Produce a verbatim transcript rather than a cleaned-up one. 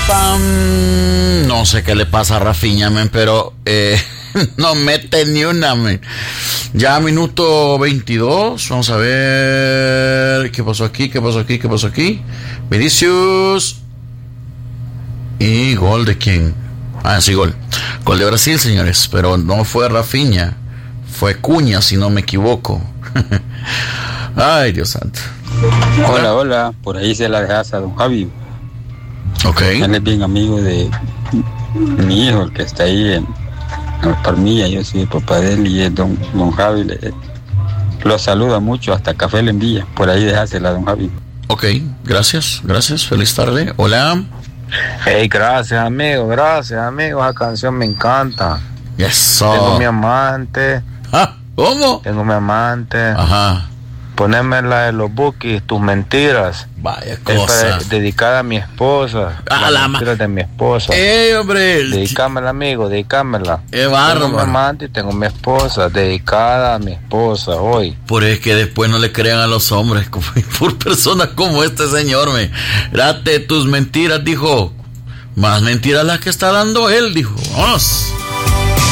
pam. No sé qué le pasa a Rafinha, men, pero eh, no mete ni una, men. Ya minuto veintidós. Vamos a ver qué pasó aquí, qué pasó aquí, qué pasó aquí. Vinicius. Y gol de quién. Ah, sí, gol. Gol de Brasil, señores. Pero no fue Rafinha. Fue Cuña, si no me equivoco. Ay, Dios santo. Hola, hola. Por ahí se la dejas a don Javi. Ok. Él es bien amigo de mi hijo, el que está ahí en, en Palmilla. Yo soy el papá de él y es don, don Javi. Le, lo saluda mucho, hasta café le envía. Por ahí dejásela a don Javi. Ok, gracias, gracias. Feliz tarde. Hola. Hey, gracias, amigo, gracias, amigo. Esa canción me encanta. Eso. Tengo mi amante. Ah, ¿cómo? Tengo mi amante. Ajá. Poneme la de los Bukis, tus mentiras. Vaya Es cosa. para- dedicada a mi esposa. A las la ma- mentiras de mi esposa. ¡Eh, hombre! Dedicámela, amigo, dedicámela. ¡Qué Tengo mi bárbaro! amante y tengo mi esposa, dedicada a mi esposa hoy. Por es que después no le crean a los hombres, como, por personas como este señor, me. Date tus mentiras, dijo. Más mentiras las que está dando él, dijo. Vamos.